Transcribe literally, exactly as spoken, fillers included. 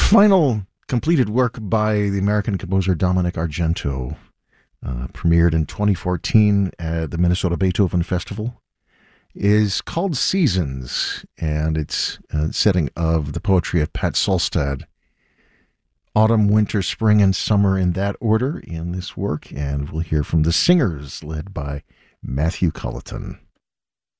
final completed work by the American composer Dominic Argento, uh, premiered in twenty fourteen at the Minnesota Beethoven Festival, is called Seasons, and it's a setting of the poetry of Pat Solstad. Autumn, winter, spring, and summer in that order in this work, and we'll hear from the singers led by Matthew Culleton.